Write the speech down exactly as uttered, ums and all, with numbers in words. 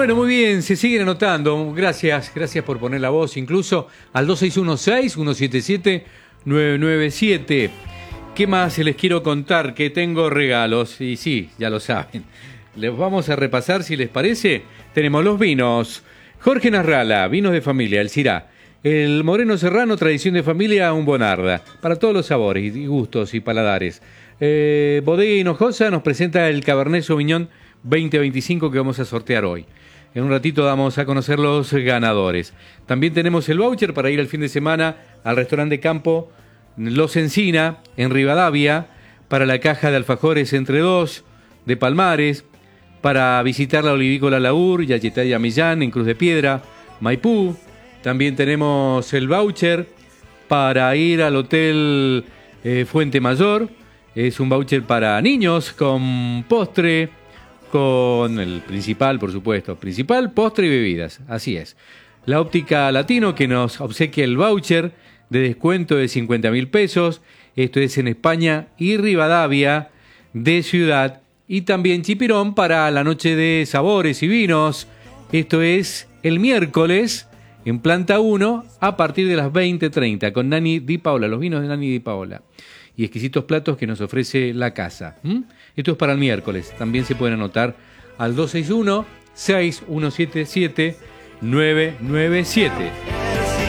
Bueno, muy bien, se siguen anotando. Gracias, gracias por poner la voz, incluso al dos seis uno seis, uno siete siete, nueve nueve siete. ¿Qué más les quiero contar? Que tengo regalos, y sí, ya lo saben. Les vamos a repasar, si les parece. Tenemos los vinos. Jorge Nasralla, vinos de familia, el Syrah. El Moreno Serrano, tradición de familia, un Bonarda. Para todos los sabores y gustos y paladares. Eh, Bodega Hinojosa nos presenta el Cabernet Sauvignon veinte veinticinco que vamos a sortear hoy. En un ratito damos a conocer los ganadores. También tenemos el voucher para ir el fin de semana al restaurante Campo Los Encina, en Rivadavia, para la caja de alfajores entre dos, de Palmares, para visitar la olivícola Laur, Yayetaya Millán, en Cruz de Piedra, Maipú. También tenemos el voucher para ir al Hotel eh, Fuente Mayor. Es un voucher para niños con postre, con el principal, por supuesto. Principal, postre y bebidas. Así es. La Óptica Latino, que nos obsequia el voucher de descuento de cincuenta mil pesos. Esto es en España y Rivadavia de Ciudad. Y también Chipirón para la noche de sabores y vinos. Esto es el miércoles en Planta uno a partir de las veinte treinta con Nani Di Paola. Los vinos de Nani Di Paola. Y exquisitos platos que nos ofrece la casa. ¿Mm? Esto es para el miércoles. También se pueden anotar al dos seis uno, seis uno siete siete, nueve nueve siete.